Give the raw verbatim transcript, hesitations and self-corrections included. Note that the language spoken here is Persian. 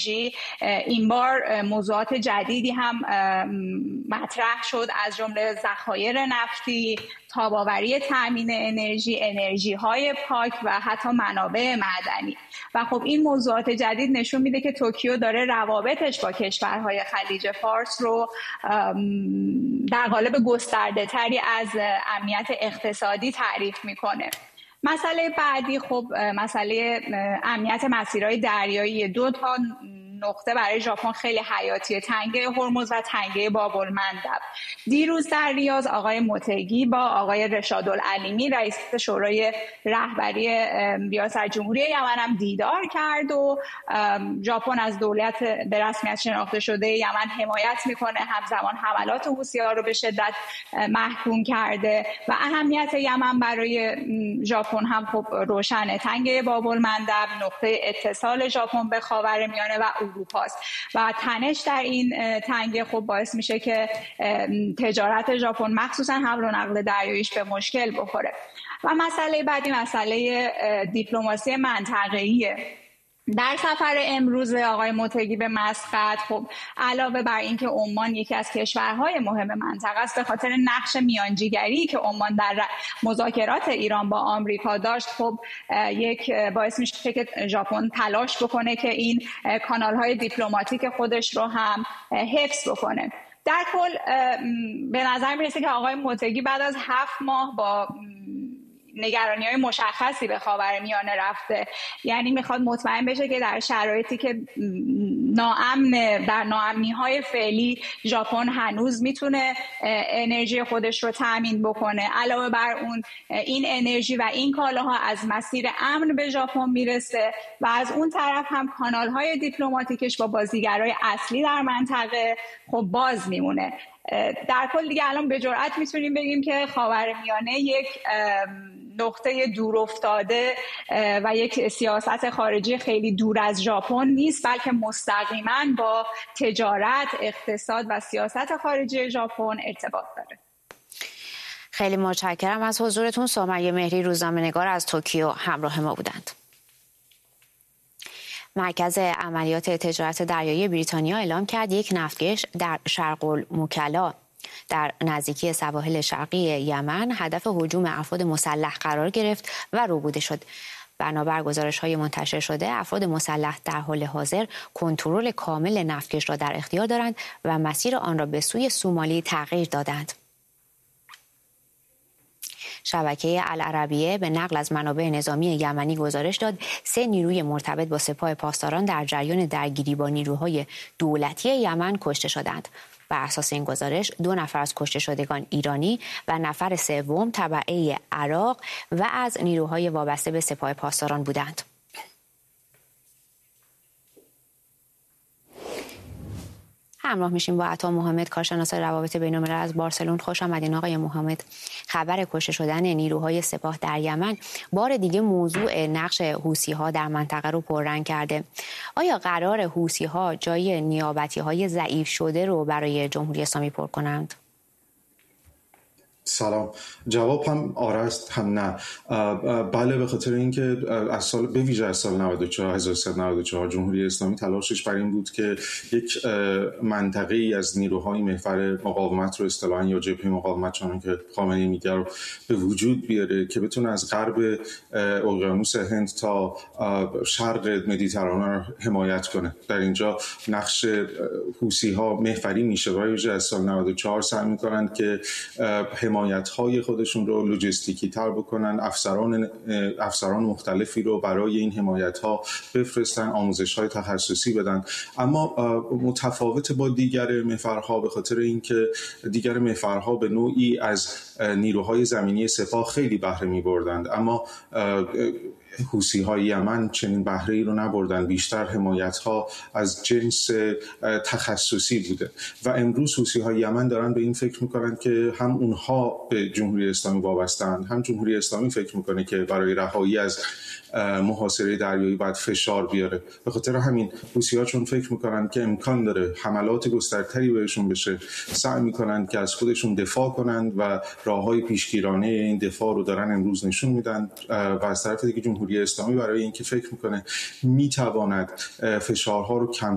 انرژی این بار موضوعات جدیدی هم مطرح شد، از جمله ذخایر نفتی، تاب‌آوری تامین انرژی، انرژی های پاک و حتی منابع معدنی. و خب این موضوعات جدید نشون میده که توکیو داره روابطش با کشورهای خلیج فارس رو در قالب گسترده تری از امنیت اقتصادی تعریف میکنه. مسئله بعدی خب مسئله امنیت مسیرهای دریایی. دو تا نقطه برای ژاپن خیلی حیاتیه: تنگه هرمز و تنگه باب المندب. دیروز در ریاض آقای موتگی با آقای رشادالعلیمی رئیس شورای رهبری ریاست جمهوری یمن هم دیدار کرد و ژاپن از دولت به رسمیت شناخته شده یمن حمایت میکنه، همزمان حملات حوثی‌ها رو به شدت محکوم کرده و اهمیت یمن برای ژاپن هم خب روشنه. تنگه باب المندب نقطه اتصال ژاپن به خاورمیانه و اروپاست و تنش در این تنگه خب باعث میشه که تجارت ژاپن مخصوصا حمل و نقل دریاییش به مشکل بخوره. و مسئله بعدی مسئله دیپلماسی منطقه‌ایه. در سفر امروز آقای موتگی به مسقط خب علاوه بر اینکه عمان یکی از کشورهای مهم منطقه است، به خاطر نقش میانجیگری که عمان در مذاکرات ایران با آمریکا داشت، خب یک باعث میشه که ژاپن تلاش بکنه که این کانال‌های دیپلماتیک خودش رو هم حفظ بکنه. در کل به نظر میرسه که آقای موتگی بعد از هفت ماه با نگرانی‌های مشخصی به خاورمیانه رفته، یعنی میخواد مطمئن بشه که در شرایطی که ناامن در ناامنی‌های فعلی ژاپن هنوز میتونه انرژی خودش رو تامین بکنه. علاوه بر اون این انرژی و این کالاها از مسیر امن به ژاپن میرسه و از اون طرف هم کانال‌های دیپلماتیکش با بازیگرای اصلی در منطقه خب باز میمونه. در کل دیگه الان به جرئت میتونیم بگیم که خاورمیانه یک نقطه دور افتاده و یک سیاست خارجی خیلی دور از ژاپن نیست، بلکه مستقیما با تجارت، اقتصاد و سیاست خارجی ژاپن ارتباط داره. خیلی متشکرم از حضورتون. سمیه مهری، روزنامه‌نگار از توکیو همراه ما بودند. مرکز عملیات تجارت دریایی بریتانیا اعلام کرد یک نفتکش در شرق المکلا در نزدیکی سواحل شرقی یمن هدف هجوم افراد مسلح قرار گرفت و ربوده شد. بنابر گزارش‌های منتشر شده، افراد مسلح در حال حاضر کنترل کامل نفتکش را در اختیار دارند و مسیر آن را به سوی سومالی تغییر دادند. شبکه العربیه به نقل از منابع نظامی یمنی گزارش داد سه نیروی مرتبط با سپاه پاسداران در جریان درگیری با نیروهای دولتی یمن کشته شدند. بر اساس این گزارش دو نفر از کشته شدگان ایرانی و نفر سوم تبعه عراق و از نیروهای وابسته به سپاه پاسداران بودند. همراه میشیم با عطا محمد، کارشناس روابط بین‌الملل از بارسلون. خوش آمدین آقای محمد. خبر کشته شدن نیروهای سپاه در یمن بار دیگه موضوع نقش حوثی‌ها در منطقه رو پررنگ کرده. آیا قرار حوثی‌ها جای نیابتی‌های ضعیف شده رو برای جمهوری اسلامی پر کنند؟ سلام. جواب هم آره است هم نه. بله، به خاطر اینکه از سال به ویژه از سال نود و چهار هزار و سیصد و نود و چهار جمهوری اسلامی تلاشش بر این بود که یک منطقه ای از نیروهای محور مقاومت رو اصطلاحاً یا جبهه مقاومت چون که خامنه‌ای میگه رو به وجود بیاره که بتونه از غرب اقیانوس هند تا شرق مدیترانه رو حمایت کنه. در اینجا نقش حوثی‌ها محوری میشه. برای ویژه از سال نود و چهار سعی می‌کنند که حمایت‌های خودشون رو لوجستیکی تر بکنن، افسران افسران مختلفی رو برای این حمایت‌ها بفرستن، آموزش‌های تخصصی بدن. اما متفاوت با دیگر محورها به خاطر اینکه دیگر محورها به نوعی از نیروهای زمینی سپاه خیلی بهره می‌بردند، اما حوثی‌های یمن چنین بهره‌ای رو نبردن. بیشتر حمایت‌ها از جنس تخصصی بوده و امروز حوثی‌های یمن دارن به این فکر می‌کنن که هم اونها به جمهوری اسلامی وابسته‌اند، هم جمهوری اسلامی فکر می‌کنه که برای رهایی از محاصره دریایی باید فشار بیاره. به خاطر همین حوثی‌ها چون فکر میکنن که امکان داره حملات گسترده‌تری بهشون بشه، سعی میکنن که از خودشون دفاع کنند و راههای پیشگیرانه این دفاع رو دارن امروز نشون میدن و از طرف دیگه جمهوری اسلامی برای اینکه فکر میکنه میتواند فشارها رو کم